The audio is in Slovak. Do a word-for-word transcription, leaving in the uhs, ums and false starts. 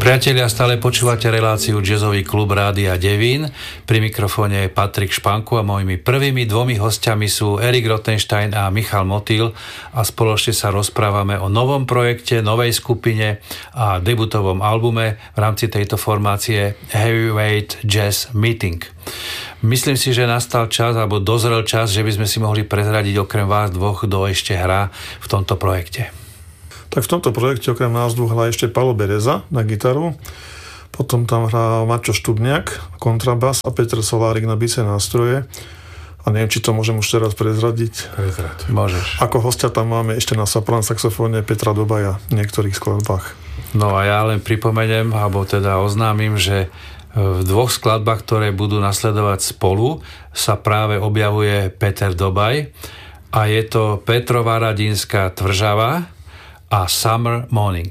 Priatelia, stále počúvate reláciu Jazzový klub Rádia Devín. Pri mikrofóne je Patrik Španku a mojimi prvými dvomi hostiami sú Erik Rothenstein a Michal Motýl a spoločne sa rozprávame o novom projekte, novej skupine a debutovom albume v rámci tejto formácie Heavyweight Jazz Meeting. Myslím si, že nastal čas, alebo dozrel čas, že by sme si mohli prezradiť okrem vás dvoch, kto ešte hrá v tomto projekte. Tak v tomto projekte okrem nás dvoch hrá ešte Paolo Bereza na gitaru, potom tam hrá Maťo Štubniak, kontrabas a Peter Solárik na bicie nástroje. A neviem, či to môžem už teraz prezradiť. Prezrať. Môžeš. Ako hostia tam máme ešte na soprán saxofóne Petra Dobaja v niektorých skladbách. No a ja len pripomeniem, alebo teda oznámim, že v dvoch skladbách, ktoré budú nasledovať spolu, sa práve objavuje Peter Dobaj a je to Petrova Radínska Tvržava a Summer Morning.